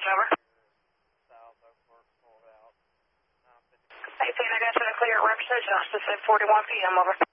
over. 18, I got you in the clear at Representative Justice at 41 p.m. over.